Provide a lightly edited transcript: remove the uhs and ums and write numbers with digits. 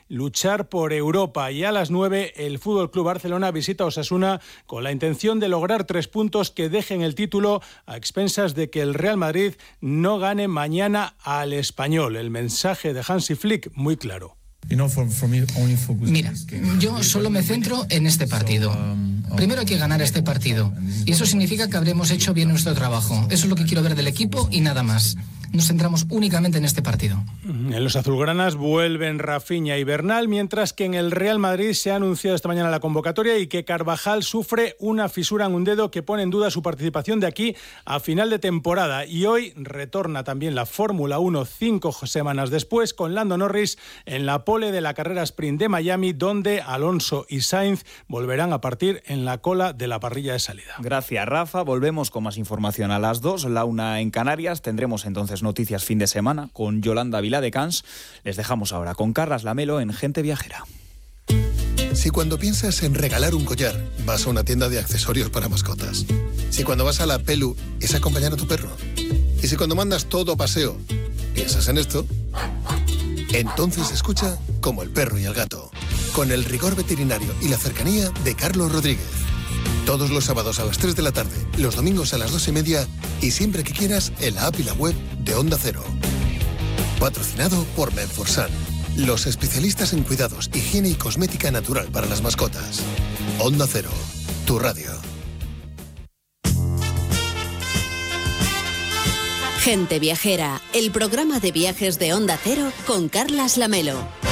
luchar por Europa. Y a las 9 el FC Barcelona visita a Osasuna con la intención de lograr 3 puntos que dejen el título a expensas de que el Real Madrid no gane mañana al Español. El mensaje de Hansi Flick muy claro. Mira, yo solo me centro en este partido. Primero hay que ganar este partido. Y eso significa que habremos hecho bien nuestro trabajo. Eso es lo que quiero ver del equipo y nada más. Nos centramos únicamente en este partido. En los azulgranas vuelven Rafinha y Bernal, mientras que en el Real Madrid se ha anunciado esta mañana la convocatoria y que Carvajal sufre una fisura en un dedo que pone en duda su participación de aquí a final de temporada. Y hoy retorna también la Fórmula 1 5 semanas después con Lando Norris en la pole de la carrera sprint de Miami, donde Alonso y Sainz volverán a partir en la cola de la parrilla de salida. Gracias, Rafa. Volvemos con más información a las 2, la 1 en Canarias. Tendremos entonces noticias fin de semana con Yolanda Viladecans. Les dejamos ahora con Carlas Lamelo en Gente Viajera. Si cuando piensas en regalar un collar, vas a una tienda de accesorios para mascotas. Si cuando vas a la Pelu es acompañar a tu perro. Y si cuando mandas todo a paseo, piensas en esto, entonces escucha Como el perro y el gato, con el rigor veterinario y la cercanía de Carlos Rodríguez. Todos los sábados a las 3 de la tarde, los domingos a las 2:30 y siempre que quieras en la app y la web de Onda Cero. Patrocinado por Menforsan, los especialistas en cuidados, higiene y cosmética natural para las mascotas. Onda Cero, tu radio. Gente Viajera, el programa de viajes de Onda Cero con Carlas Lamelo.